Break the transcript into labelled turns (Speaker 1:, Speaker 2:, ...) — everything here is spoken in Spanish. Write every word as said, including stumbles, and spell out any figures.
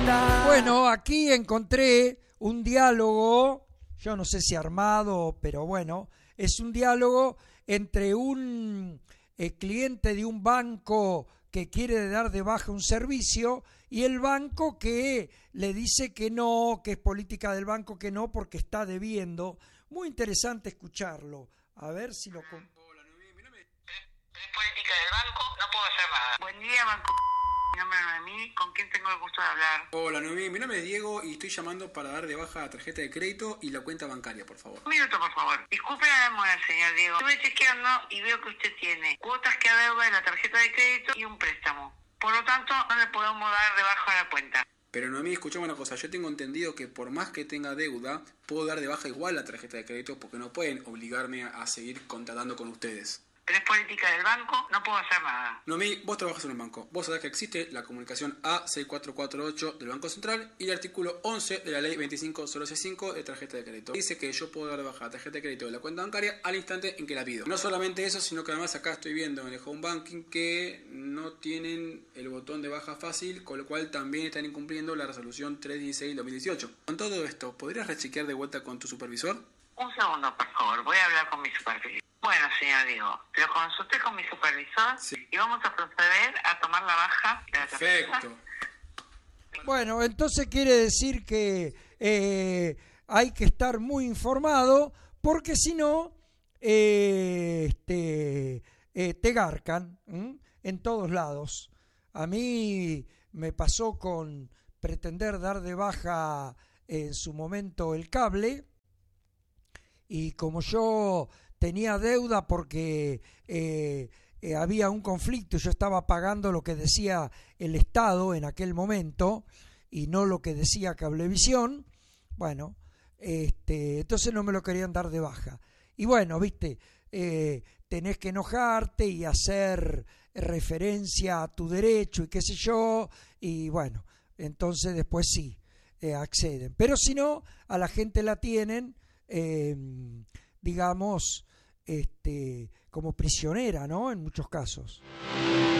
Speaker 1: Bueno, aquí encontré un diálogo, yo no sé si armado, pero bueno, es un diálogo entre un eh, cliente de un banco que quiere dar de baja un servicio y el banco que le dice que no, que es política del banco que no porque está debiendo. Muy interesante escucharlo. A ver si lo...
Speaker 2: Hola, Noemí, mi nombre es... Es política del banco, no puedo hacer nada. Buen día, banco. Mi nombre es Noemí, ¿con quién tengo el gusto de hablar?
Speaker 3: Hola, Noemí, mi nombre es Diego y estoy llamando para dar de baja la tarjeta de crédito y la cuenta bancaria, por favor.
Speaker 2: Un minuto, por favor. Disculpe la demora, señor Diego. Estuve chequeando y veo que usted tiene cuotas que adeuda en la tarjeta de crédito y un préstamo. Por lo tanto, no le podemos dar de baja la cuenta.
Speaker 3: Pero Noemí, escuchame una cosa, yo tengo entendido que por más que tenga deuda, puedo dar de baja igual la tarjeta de crédito porque no pueden obligarme a seguir contratando con ustedes.
Speaker 2: Pero es política del banco, no puedo hacer nada.
Speaker 3: Noemí, vos trabajas en un banco. Vos sabés que existe la comunicación A seis cuatro cuatro ocho del Banco Central y el artículo once de la ley veinticinco mil cinco de tarjeta de crédito. Dice que yo puedo dar de baja la tarjeta de crédito de la cuenta bancaria al instante en que la pido. No solamente eso, sino que además acá estoy viendo en el home banking que no tienen el botón de baja fácil, con lo cual también están incumpliendo la resolución trescientos dieciséis del dos mil dieciocho. Con todo esto, ¿podrías rechequear de vuelta con tu supervisor?
Speaker 2: Un segundo, por favor. Voy a hablar con mi supervisor. Bueno, señor Diego, lo consulté con mi supervisor
Speaker 3: Sí.
Speaker 2: y vamos a proceder a tomar la baja de la tarjeta.
Speaker 3: Perfecto.
Speaker 1: Bueno, entonces quiere decir que eh, hay que estar muy informado porque si no, eh, este, eh, te garcan ¿m? en todos lados. A mí me pasó con pretender dar de baja en su momento el cable y como yo tenía deuda porque eh, eh, había un conflicto, yo estaba pagando lo que decía el Estado en aquel momento y no lo que decía Cablevisión, bueno, este, entonces no me lo querían dar de baja. Y bueno, viste, eh, tenés que enojarte y hacer referencia a tu derecho y qué sé yo, y bueno, entonces después sí, eh, acceden. Pero si no, a la gente la tienen... Eh, digamos, este, como prisionera, ¿no? En muchos casos.